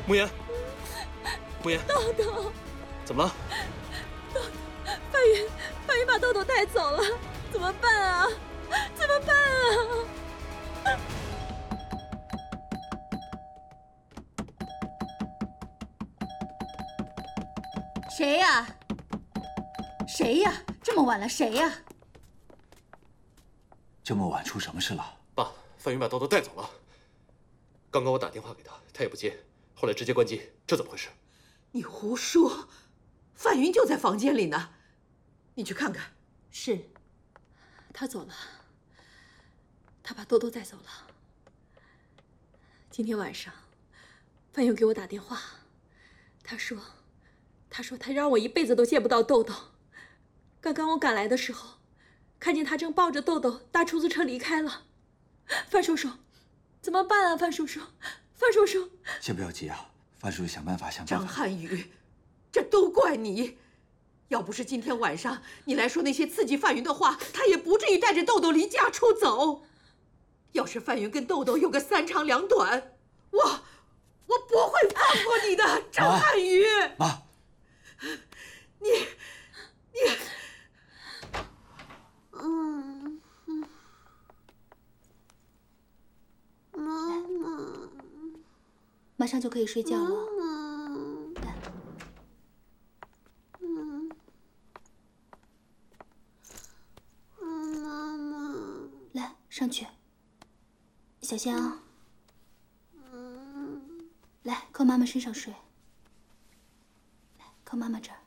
慕言，慕言， 豆豆， 怎么了？ 范云把豆豆带走了，怎么办啊？怎么办啊？ 谁呀？谁呀？这么晚了，谁呀？ 这么晚出什么事了？ 爸，范云把豆豆带走了。刚刚我打电话给他，他也不接，后来直接关机，这怎么回事？ 你胡说，范云就在房间里呢，你去看看。 是，他走了，他把豆豆带走了。今天晚上，范云给我打电话，他说他让我一辈子都见不到豆豆。刚刚我赶来的时候，看见他正抱着豆豆搭出租车离开了。范叔叔，怎么办啊？范叔叔，范叔叔， 先不要急啊，范叔叔想办法。 张瀚宇，这都怪你！要不是今天晚上你来说那些刺激范云的话，他也不至于带着豆豆离家出走。要是范云跟豆豆有个三长两短，我不会放过你的，张瀚宇。 妈， 你。 妈妈，马上就可以睡觉了。来，妈妈，来上去，小心啊。来，靠妈妈身上睡。来，靠妈妈这儿。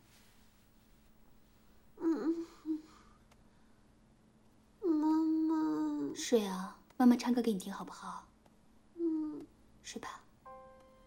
妈妈，睡啊，妈妈唱歌给你听好不好？睡吧。